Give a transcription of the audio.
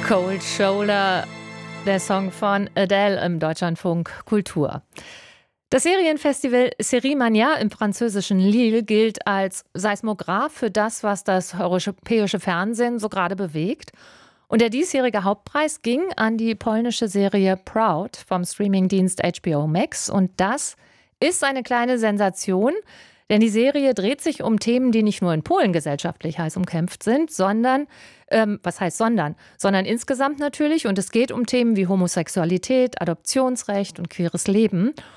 Cold Shoulder, der Song von Adele im Deutschlandfunk Kultur. Das Serienfestival Série Mania im französischen Lille gilt als Seismograph für das, was das europäische Fernsehen so gerade bewegt. Und der diesjährige Hauptpreis ging an die polnische Serie Proud vom Streamingdienst HBO Max. Und das ist eine kleine Sensation, denn die Serie dreht sich um Themen, die nicht nur in Polen gesellschaftlich heiß umkämpft sind, sondern insgesamt natürlich. Und es geht um Themen wie Homosexualität, Adoptionsrecht und queeres Leben.